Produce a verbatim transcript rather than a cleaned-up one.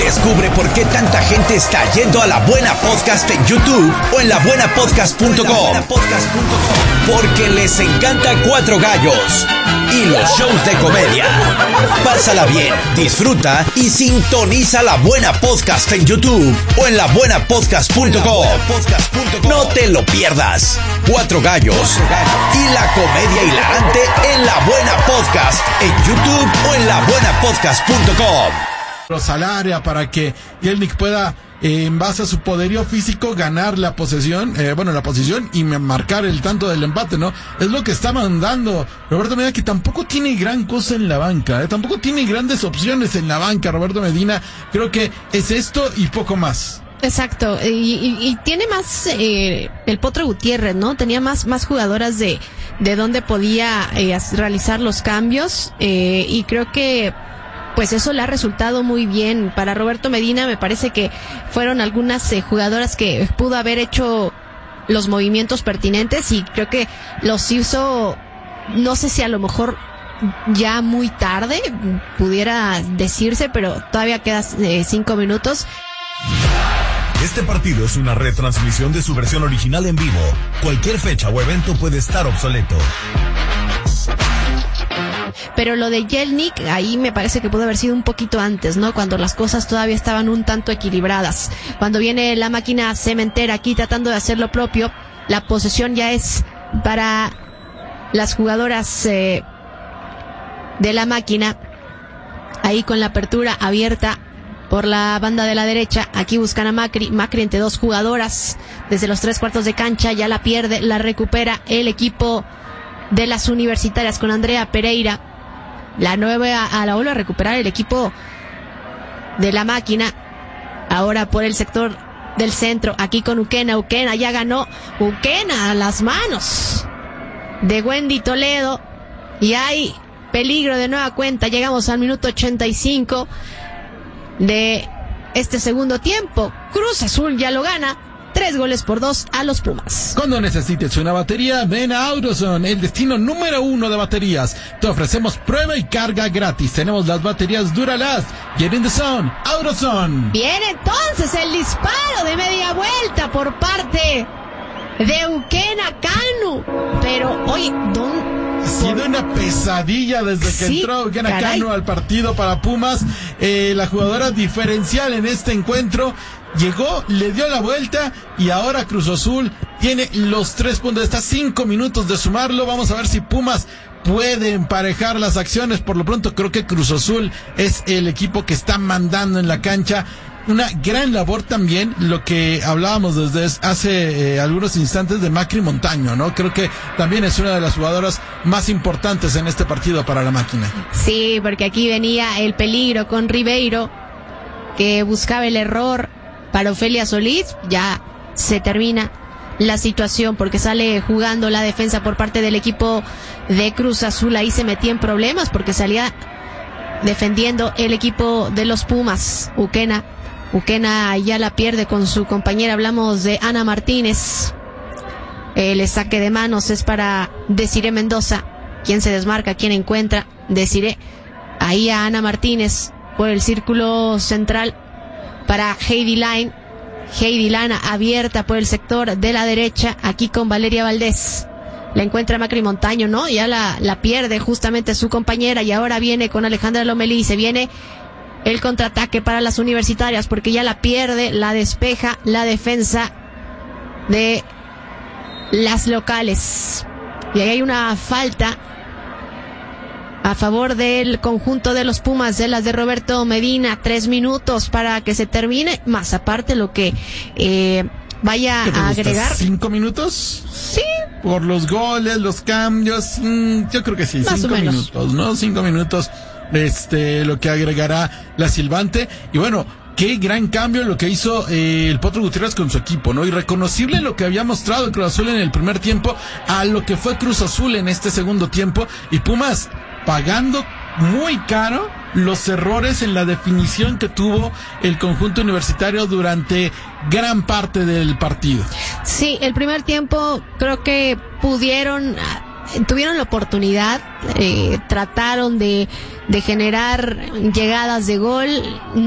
Descubre por qué tanta gente está yendo a La Buena Podcast en YouTube o en la buena podcast punto com. Porque les encanta Cuatro Gallos y los shows de comedia. Pásala bien, disfruta y sintoniza La Buena Podcast en YouTube o en la buena podcast punto com. No te lo pierdas. Cuatro Gallos y la comedia hilarante en La Buena Podcast en YouTube o en la buena podcast punto com. Al área para que Jelnik pueda, eh, en base a su poderío físico, ganar la posesión, eh, bueno, la posición y marcar el tanto del empate, ¿no? Es lo que está mandando Roberto Medina, que tampoco tiene gran cosa en la banca, ¿eh? Tampoco tiene grandes opciones en la banca, Roberto Medina. Creo que es esto y poco más. Exacto, y, y, y tiene más eh, el Potro Gutiérrez, ¿no? Tenía más más jugadoras de de donde podía eh, realizar los cambios, eh, y creo que pues eso le ha resultado muy bien. Para Roberto Medina me parece que fueron algunas eh, jugadoras que pudo haber hecho los movimientos pertinentes y creo que los hizo, no sé si a lo mejor ya muy tarde, pudiera decirse, pero todavía quedan eh, cinco minutos. Este partido es una retransmisión de su versión original en vivo. Cualquier fecha o evento puede estar obsoleto. Pero lo de Jelnik, ahí me parece que pudo haber sido un poquito antes, ¿no? Cuando las cosas todavía estaban un tanto equilibradas. Cuando viene la máquina cementera aquí tratando de hacer lo propio, la posesión ya es para las jugadoras eh, de la máquina. Ahí con la apertura abierta por la banda de la derecha, aquí buscan a Macri, Macri entre dos jugadoras, desde los tres cuartos de cancha, ya la pierde, la recupera el equipo de las universitarias con Andrea Pereira, la nueva a la vuelve a recuperar el equipo de la máquina, ahora por el sector del centro, aquí con Uquena, Uquena ya ganó, Uquena a las manos de Wendy Toledo, y hay peligro de nueva cuenta, llegamos al minuto ochenta y cinco de este segundo tiempo. Cruz Azul ya lo gana, tres goles por dos a los Pumas. Cuando necesites una batería, ven a AutoZone, el destino número uno de baterías. Te ofrecemos prueba y carga gratis. Tenemos las baterías Duralast. Get in the zone, AutoZone. Viene entonces el disparo de media vuelta por parte de Uquena Canu. Pero, oye, ¿dónde? Ha sido una pesadilla desde que sí, entró Uquena caray. Canu al partido para Pumas. Eh, la jugadora diferencial en este encuentro llegó, le dio la vuelta y ahora Cruz Azul tiene los tres puntos. Está cinco minutos de sumarlo. Vamos a ver si Pumas puede emparejar las acciones. Por lo pronto creo que Cruz Azul es el equipo que está mandando en la cancha. Una gran labor también, lo que hablábamos desde hace eh, algunos instantes de Macri Montaño, ¿no? Creo que también es una de las jugadoras más importantes en este partido para la máquina. Sí, porque aquí venía el peligro con Ribeiro, que buscaba el error para Ofelia Solís. Ya se termina la situación porque sale jugando la defensa por parte del equipo de Cruz Azul. Ahí se metía en problemas porque salía defendiendo el equipo de los Pumas. Uquena Uquena ya la pierde con su compañera. Hablamos de Ana Martínez. El saque de manos es para Desiree Mendoza. ¿Quién se desmarca? ¿Quién encuentra? Desiree. Ahí a Ana Martínez por el círculo central para Heidi Line. Heidi Lana abierta por el sector de la derecha. Aquí con Valeria Valdés. La encuentra Macri Montaño, ¿no? Ya la, la pierde justamente su compañera. Y ahora viene con Alejandra Lomelí. Se viene el contraataque para las universitarias porque ya la pierde, la despeja la defensa de las locales. Y ahí hay una falta a favor del conjunto de los Pumas, de las de Roberto Medina. Tres minutos para que se termine, más aparte lo que eh, vaya a agregar. ¿Cinco minutos? Sí. Por los goles, los cambios, mmm, yo creo que sí, más cinco minutos, ¿no? Cinco minutos. Este, lo que agregará la Silvante. Y bueno, qué gran cambio lo que hizo eh, el Potro Gutiérrez con su equipo, ¿no? Irreconocible lo que había mostrado Cruz Azul en el primer tiempo a lo que fue Cruz Azul en este segundo tiempo. Y Pumas pagando muy caro los errores en la definición que tuvo el conjunto universitario durante gran parte del partido. Sí, el primer tiempo creo que pudieron... tuvieron la oportunidad, eh, trataron de, de generar llegadas de gol.